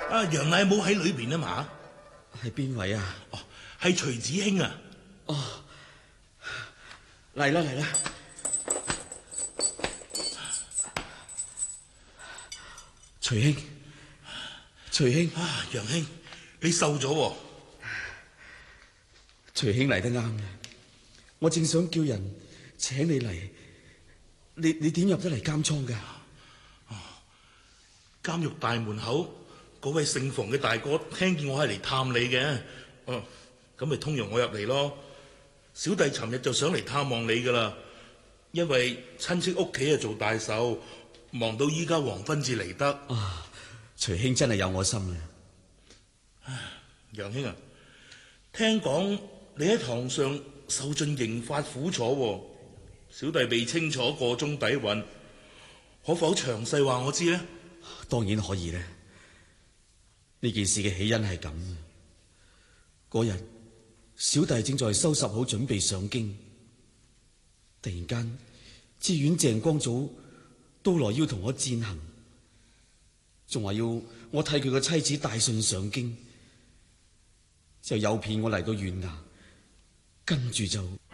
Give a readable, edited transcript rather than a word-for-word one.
楊乃武喺裏邊啊嘛？ 係邊位啊？ 哦，係徐子興啊！ 哦，嚟啦嚟啦！徐兄，徐兄楊兄，你瘦咗喎。 徐兄嚟得啱嘅，我正想叫人請你嚟，你點入得嚟監倉噶？ 監獄大門口嗰位姓馮嘅大哥聽見我係嚟探你嘅，咁咪通融我入嚟咯。小弟尋日就想嚟探望你噶啦，因為親戚屋企做大壽，忙到依家黃昏至嚟得。 徐兄真係有我心啊！ 楊兄啊，聽講你喺堂上受盡刑罰苦楚，小弟未清楚個中底蘊，可否詳細話我知呢？ 當然可以咧。呢件事嘅起因係咁，嗰日小弟正在收拾好準備上京，突然間知縣鄭光祖到來要同我餞行，仲話要我替佢個妻子帶信上京，就誘騙我嚟到縣衙，跟住就